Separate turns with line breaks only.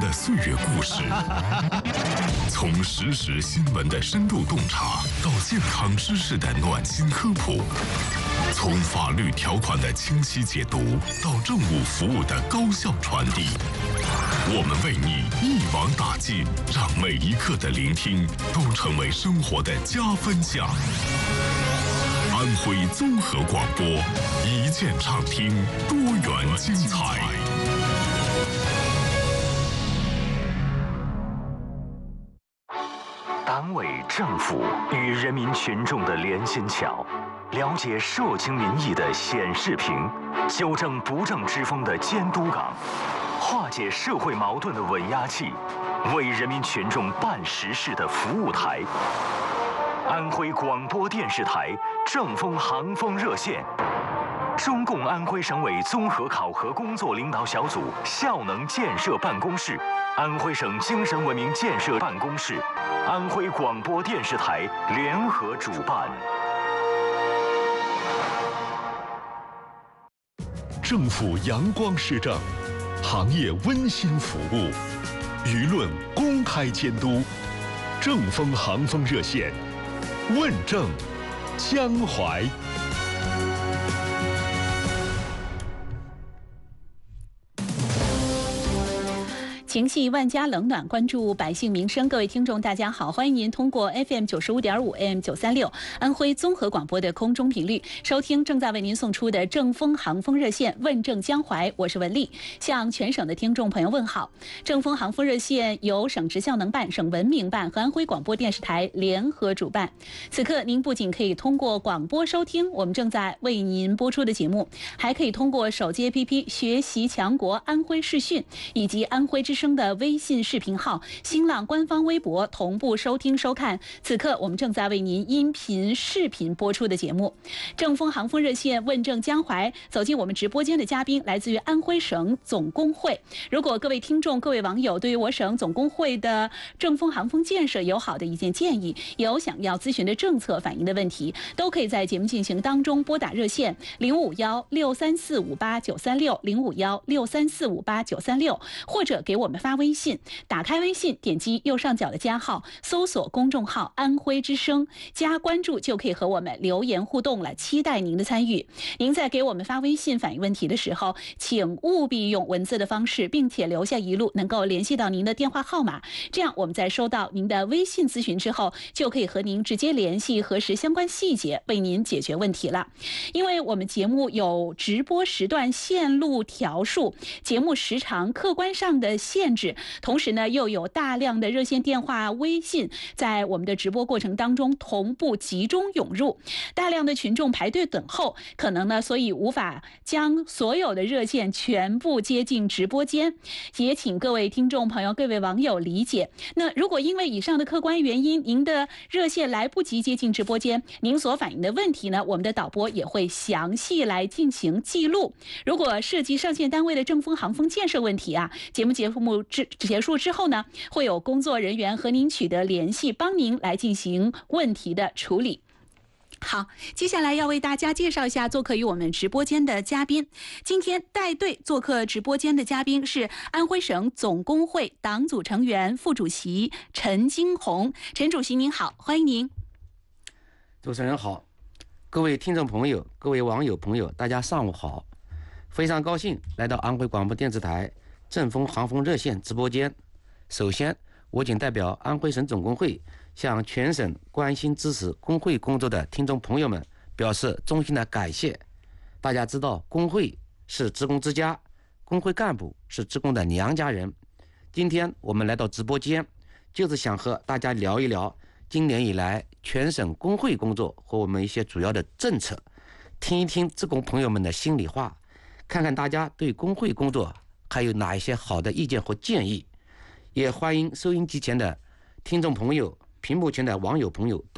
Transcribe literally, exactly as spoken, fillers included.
的岁月故事，从时事新闻的深度洞察到健康知识的暖心科普，从法律条款的清晰解读到政务服务的高效传递，我们为你一网打尽，让每一刻的聆听都成为生活的加分项。安徽综合广播，一键畅听，多元精彩。
党委政府与人民群众的连心桥，了解社情民意的显示屏，纠正不正之风的监督岗，化解社会矛盾的稳压器，为人民群众办实事的服务台。安徽广播电视台正风航风热线，中共安徽省委综合考核工作领导小组效能建设办公室、安徽省精神文明建设办公室、安徽广播电视台联合主办。
政府阳光施政，行业温馨服务，舆论公开监督，正风航风热线，问政江淮。
情系万家冷暖，关注百姓民生。各位听众大家好，欢迎您通过 F M 九十五点五 A M 九三六安徽综合广播的空中频率收听正在为您送出的正风航风热线，问政江淮，我是文丽，向全省的听众朋友问好。正风航风热线由省直效能办、省文明办和安徽广播电视台联合主办。此刻您不仅可以通过广播收听我们正在为您播出的节目，还可以通过手机 A P P 学习强国安徽视讯以及安徽之声的微信视频号、新浪官方微博同步收听收看此刻我们正在为您音频视频播出的节目。正风航风热线问政江淮，走进我们直播间的嘉宾来自于安徽省总工会。如果各位听众各位网友对于我省总工会的正风航风建设有好的意见建议，有想要咨询的政策反映的问题，都可以在节目进行当中拨打热线零五幺六三四五八九三六零五幺六三四五八九三六，或者给我们发微信，打开微信，点击右上角的加号，搜索公众号安徽之声，加关注就可以和我们留言互动了，期待您的参与。您在给我们发微信反映问题的时候，请务必用文字的方式，并且留下一路能够联系到您的电话号码，这样我们在收到您的微信咨询之后，就可以和您直接联系，核实相关细节，为您解决问题了。因为我们节目有直播时段线路条数、节目时长客观上的限制，同时呢，又有大量的热线电话、微信在我们的直播过程当中同步集中涌入，大量的群众排队等候，可能呢，所以无法将所有的热线全部接进直播间，也请各位听众朋友、各位网友理解。那如果因为以上的客观原因，您的热线来不及接进直播间，您所反映的问题呢，我们的导播也会详细来进行记录。如果涉及上线单位的正风航风建设问题啊，节目节目之结束之后呢，会有工作人员和您取得联系，帮您来进行问题的处理。好，接下来要为大家介绍一下做客于我们直播间的嘉宾。今天带队做客直播间的嘉宾是安徽省总工会党组成员、副主席陈金红。陈主席您好，欢迎您。
主持人好，各位听众朋友、各位网友朋友，大家上午好。非常高兴来到安徽广播电视台正风航风热线直播间。首先，我谨代表安徽省总工会向全省关心支持工会工作的听众朋友们表示衷心的感谢。大家知道，工会是职工之家，工会干部是职工的娘家人。今天我们来到直播间，就是想和大家聊一聊今年以来全省工会工作和我们一些主要的政策，听一听职工朋友们的心里话，看看大家对工会工作还有哪一些好的意见和建议。也欢迎收音机前的听众朋友、屏幕前的网友朋友